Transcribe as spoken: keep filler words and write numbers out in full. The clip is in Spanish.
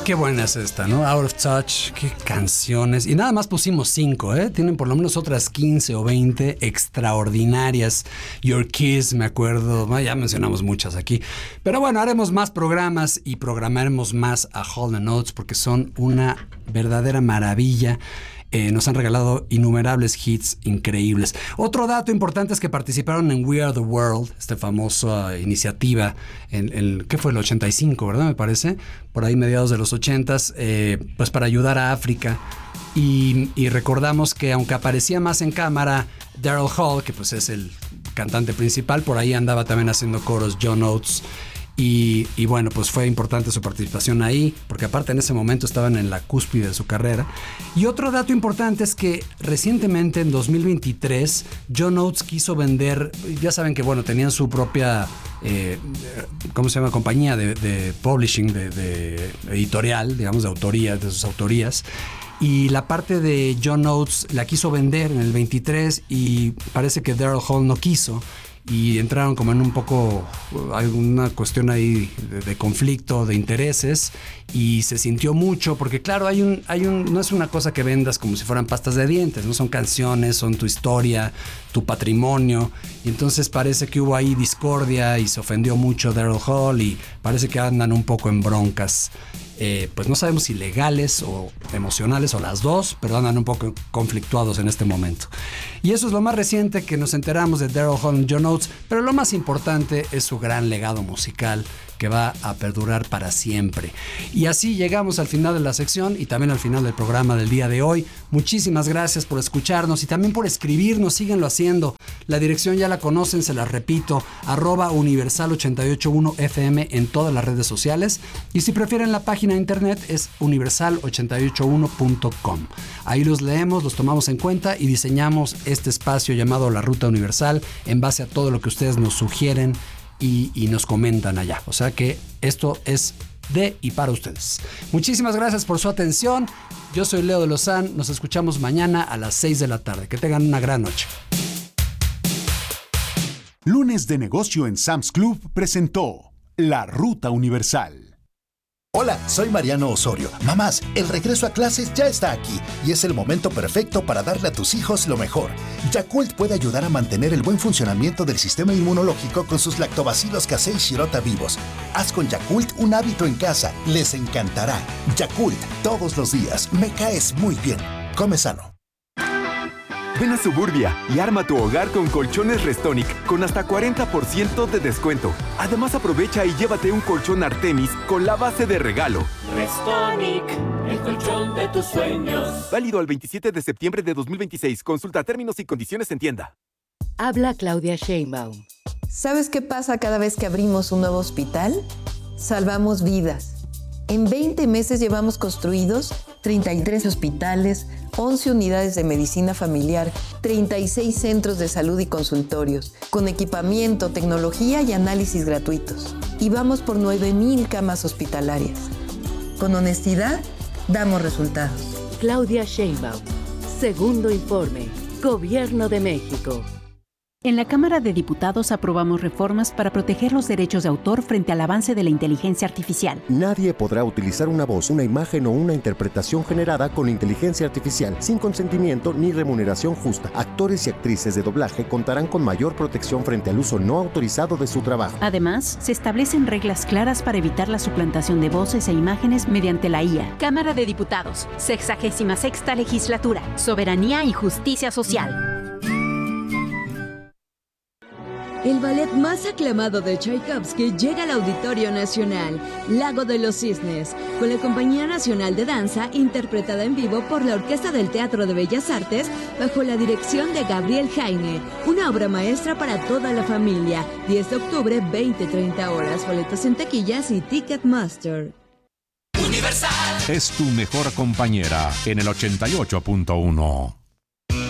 Qué buena es esta, ¿no? Out of Touch, qué canciones. Y nada más pusimos cinco, ¿eh? Tienen por lo menos otras quince o veinte extraordinarias. Your Kiss, me acuerdo. Ya mencionamos muchas aquí. Pero bueno, haremos más programas y programaremos más a Hall and Oates porque son una verdadera maravilla. Eh, nos han regalado innumerables hits increíbles. Otro dato importante es que participaron en We Are the World, esta famosa iniciativa, en, en ¿qué fue? El ochenta y cinco, ¿verdad? Me parece, por ahí mediados de los ochentas, eh, pues para ayudar a África. Y, y recordamos que aunque aparecía más en cámara Daryl Hall, que pues es el cantante principal, por ahí andaba también haciendo coros John Oates. Y, y bueno, pues fue importante su participación ahí, porque aparte en ese momento estaban en la cúspide de su carrera. Y otro dato importante es que recientemente, en dos mil veintitrés, John Oates quiso vender, ya saben que bueno, tenían su propia, eh, ¿cómo se llama? Compañía de, de publishing, de, de editorial, digamos, de autoría, de sus autorías. Y la parte de John Oates la quiso vender en el veintitrés y parece que Daryl Hall no quiso. Y entraron como en un poco, alguna cuestión ahí de, de conflicto de intereses y se sintió mucho porque claro, hay un, hay un, no es una cosa que vendas como si fueran pastas de dientes, no son canciones, son tu historia, tu patrimonio, y entonces parece que hubo ahí discordia y se ofendió mucho Daryl Hall y parece que andan un poco en broncas. Eh, pues no sabemos si legales o emocionales o las dos, pero andan un poco conflictuados en este momento. Y eso es lo más reciente que nos enteramos de Daryl Hall y John Oates, pero lo más importante es su gran legado musical que va a perdurar para siempre. Y así llegamos al final de la sección y también al final del programa del día de hoy. Muchísimas gracias por escucharnos y también por escribirnos, síganlo haciendo. La dirección ya la conocen, se las repito, arroba universal ochenta y ocho punto uno F M en todas las redes sociales. Y si prefieren la página de internet es universal ochenta y ocho uno punto com. Ahí los leemos, los tomamos en cuenta y diseñamos este espacio llamado La Ruta Universal en base a todo lo que ustedes nos sugieren y, y nos comentan allá. O sea que esto es de y para ustedes. Muchísimas gracias por su atención. Yo soy Leo de Lozán. Nos escuchamos mañana a las seis de la tarde. Que tengan una gran noche. Lunes de Negocio en Sam's Club presentó La Ruta Universal. Hola, soy Mariano Osorio. Mamás, el regreso a clases ya está aquí y es el momento perfecto para darle a tus hijos lo mejor. Yakult puede ayudar a mantener el buen funcionamiento del sistema inmunológico con sus lactobacilos casei shirota vivos. Haz con Yakult un hábito en casa, les encantará. Yakult, todos los días, me caes muy bien. Come sano. Ven a Suburbia y arma tu hogar con colchones Restonic con hasta cuarenta por ciento de descuento. Además, aprovecha y llévate un colchón Artemis con la base de regalo. Restonic, el colchón de tus sueños. Válido al veintisiete de septiembre de dos mil veintiséis. Consulta términos y condiciones en tienda. Habla Claudia Sheinbaum. ¿Sabes qué pasa cada vez que abrimos un nuevo hospital? Salvamos vidas. En veinte meses llevamos construidos treinta y tres hospitales, once unidades de medicina familiar, treinta y seis centros de salud y consultorios, con equipamiento, tecnología y análisis gratuitos. Y vamos por nueve mil camas hospitalarias. Con honestidad, damos resultados. Claudia Sheinbaum. Segundo informe. Gobierno de México. En la Cámara de Diputados aprobamos reformas para proteger los derechos de autor frente al avance de la inteligencia artificial. Nadie podrá utilizar una voz, una imagen o una interpretación generada con inteligencia artificial sin consentimiento ni remuneración justa. Actores y actrices de doblaje contarán con mayor protección frente al uso no autorizado de su trabajo. Además, se establecen reglas claras para evitar la suplantación de voces e imágenes mediante la I A. Cámara de Diputados, sexagésima sexta legislatura, soberanía y justicia social. El ballet más aclamado de Tchaikovsky llega al Auditorio Nacional, Lago de los Cisnes, con la Compañía Nacional de Danza, interpretada en vivo por la Orquesta del Teatro de Bellas Artes, bajo la dirección de Gabriel Jaime. Una obra maestra para toda la familia. diez de octubre, veinte treinta horas. Boletos en taquillas y Ticketmaster. Universal es tu mejor compañera en el ochenta y ocho punto uno.